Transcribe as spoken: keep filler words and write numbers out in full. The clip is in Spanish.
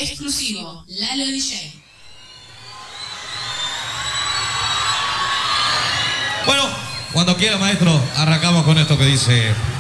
Exclusivo, Lalo D J. Bueno, cuando quiera, maestro, arrancamos con esto que dice...